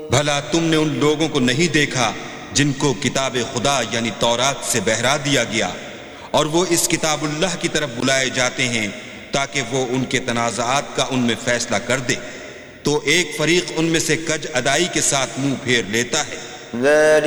भला तुमने उन लोगों को नहीं देखा जिनको किताब खुदा यानी तौरात से बहरा दिया गया और वो इस किताबुल्लाह की तरफ बुलाए जाते हैं ताकि वो उनके तनाज़ात का उनमें फैसला कर दे, तो एक फरीक उनमें से कज अदाई के साथ मुंह फेर लेता है।